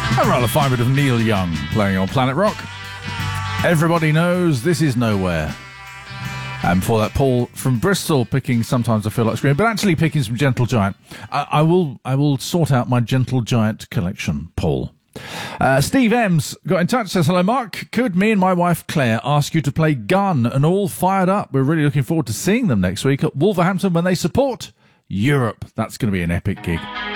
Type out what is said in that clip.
A rather fine bit of Neil Young playing on Planet Rock. Everybody knows this is Nowhere. And before that, Paul from Bristol picking Sometimes I Feel Like Screaming, but actually picking some Gentle Giant. I will sort out my Gentle Giant collection, Paul. Steve M's got in touch, says, hello Mark, could me and my wife Claire ask you to play Gun and All Fired Up? We're really looking forward to seeing them next week at Wolverhampton when they support Europe. That's going to be an epic gig.